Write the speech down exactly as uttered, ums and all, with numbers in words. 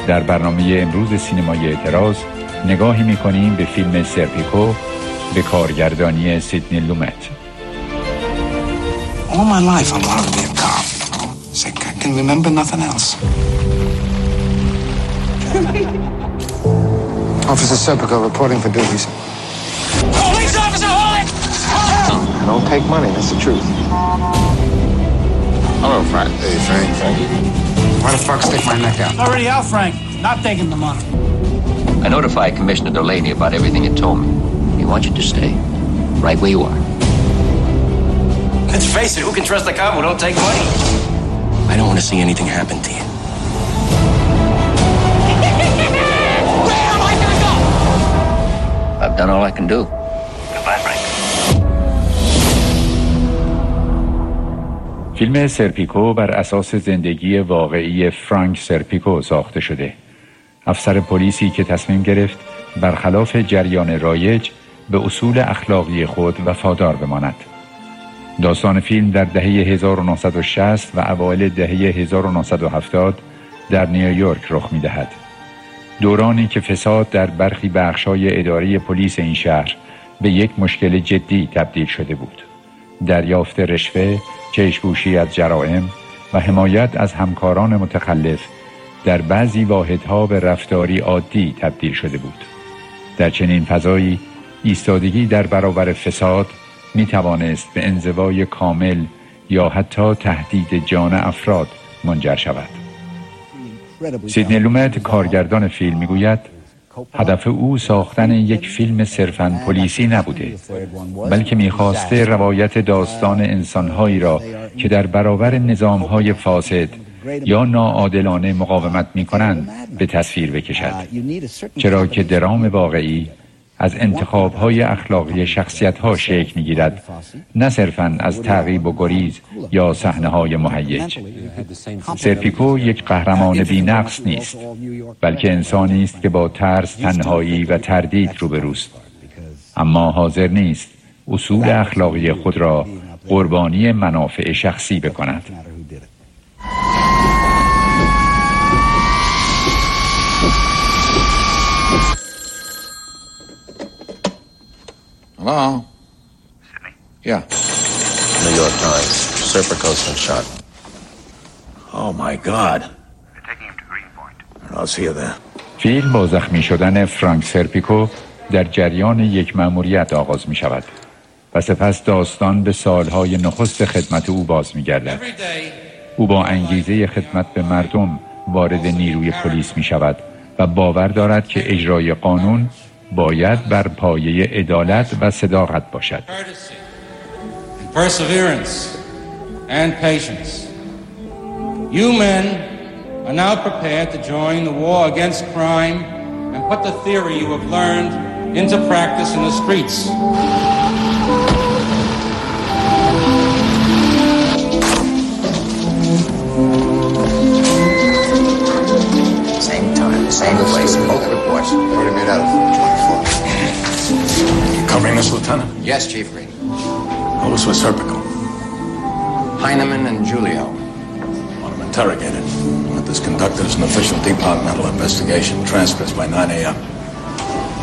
در برنامه امروز سینمای اعتراض نگاهی می‌کنیم به فیلم سرپیکو به کارگردانی سیدنی لومت. All my life I wanted to be a cop. So I can remember nothing else. Officer Serpico reporting for duties. Police officer, hold it! I don't take money, that's the truth. Hello, Frank. Hey, Frank. Frankie. Why the fuck stick my neck out? Already out, Frank. Not taking the money. I notified Commissioner Delaney about everything you told me. He wants you to stay right where you are. Let's face it, who can trust a cop who don't take money? I don't want to see anything happen to you. Where am I gonna go? I've done all I can do. Goodbye, Frank. فیلم سرپیکو بر اساس زندگی واقعی فرانک سرپیکو ساخته شده. افسر پلیسی که تصمیم گرفت برخلاف جریان رایج به اصول اخلاقی خود وفادار بماند. داستان فیلم در دهه هزار و نهصد و شصت و اوایل دهه هزار و نهصد و هفتاد در نیویورک رخ می‌دهد. دورانی که فساد در برخی بخش‌های اداری پلیس این شهر به یک مشکل جدی تبدیل شده بود. دریافت رشوه، چشم‌پوشی از جرائم و حمایت از همکاران متخلف در بعضی واحدها به رفتاری عادی تبدیل شده بود. در چنین فضایی ایستادگی در برابر فساد می توانست به انزوای کامل یا حتی تهدید جان افراد منجر شود. سیدنی لومت کارگردان فیلم می گوید هدف او ساختن یک فیلم صرفاً پلیسی نبوده، بلکه می‌خواسته روایت داستان انسان‌هایی را که در برابر نظام‌های فاسد یا ناعادلانه مقاومت می‌کنند به تصویر بکشد، چرا که درام واقعی از انتخاب‌های اخلاقی شخصیت‌ها شکل می‌گیرد، نه صرفاً از تعقیب و گریز یا صحنه‌های مهیج. سرپیکو یک قهرمان بی‌نقص نیست، بلکه انسانی است که با ترس، تنهایی و تردید روبروست، اما حاضر نیست اصول اخلاقی خود را قربانی منافع شخصی بکند. Hello? Sydney? Yeah. New York Times. Serpico's been shot. Oh, my God. They're taking him to Greenpoint. I'll see you there. فیلم با زخمی شدن فرانک سرپیکو در جریان یک مأموریت آغاز می شود و سپس داستان به سالهای نخست خدمت او باز می گردد. او با انگیزه خدمت به مردم وارد نیروی پلیس می شود و باور دارد که اجرای قانون باید بر پایه عدالت و صداقت باشد. Perseverance and patience. You men are now prepared to join the war against crime and put the theory you have learned into practice in the streets. Same time, same place, both reports. Already made out of twenty-four. You covering this, Lieutenant? Yes, Chief Reed. What was with Serpico? Heinemann and Giulio. Want him interrogated. Want this conducted as an official departmental investigation. Transcripts by nine a.m.